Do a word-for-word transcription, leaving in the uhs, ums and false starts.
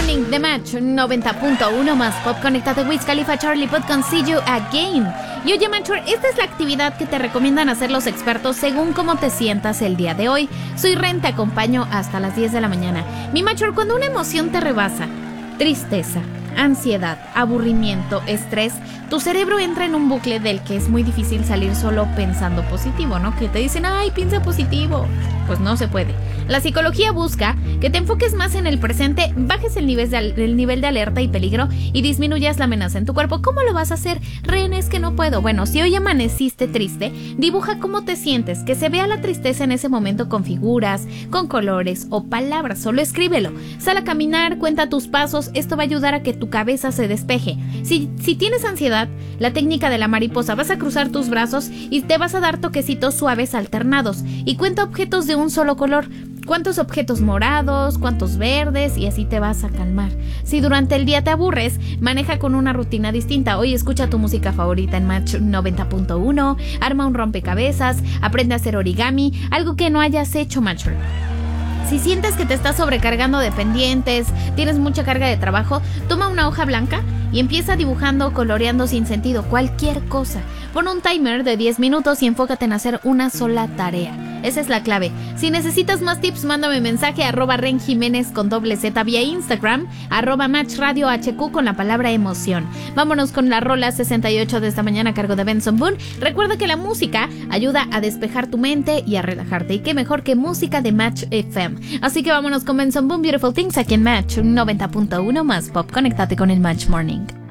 Morning de Match noventa punto uno más Pop. Conéctate Wiz Khalifa, Charlie Puth con See You Again. Y oye, Matcher, esta es la actividad que te recomiendan hacer los expertos según cómo te sientas el día de hoy. Soy Ren, te acompaño hasta las diez de la mañana. Mi Matcher, cuando una emoción te rebasa, tristeza, ansiedad, aburrimiento, estrés, tu cerebro entra en un bucle del que es muy difícil salir solo pensando positivo, ¿no? Que te dicen, ay, piensa positivo. Pues no se puede. La psicología busca que te enfoques más en el presente, bajes el nivel, de, el nivel de alerta y peligro y disminuyas la amenaza en tu cuerpo. ¿Cómo lo vas a hacer? Ren, es que no puedo. Bueno, si hoy amaneciste triste, dibuja cómo te sientes, que se vea la tristeza en ese momento con figuras, con colores o palabras. Solo escríbelo. Sal a caminar, cuenta tus pasos. Esto va a ayudar a que tu cabeza se despeje. Si, si tienes ansiedad, la técnica de la mariposa, vas a cruzar tus brazos y te vas a dar toquecitos suaves alternados y cuenta objetos de un solo color. ¿Cuántos objetos morados? ¿Cuántos verdes? Y así te vas a calmar. Si durante el día te aburres, maneja con una rutina distinta. Hoy escucha tu música favorita en Match noventa punto uno, arma un rompecabezas, aprende a hacer origami, algo que no hayas hecho, Matcher. Si sientes que te estás sobrecargando de pendientes, tienes mucha carga de trabajo, toma una hoja blanca y empieza dibujando o coloreando sin sentido, cualquier cosa. Pon un timer de diez minutos y enfócate en hacer una sola tarea. Esa es la clave. Si necesitas más tips, mándame mensaje a arroba Ren Jiménez con doble Z vía Instagram, arroba Match Radio H Q con la palabra emoción. Vámonos con la rola sesenta y ocho de esta mañana a cargo de Benson Boone. Recuerda que la música ayuda a despejar tu mente y a relajarte. Y qué mejor que música de Match F M. Así que vámonos con Benson Boone, Beautiful Things, aquí en Match noventa punto uno más Pop. Conéctate con el Match Morning.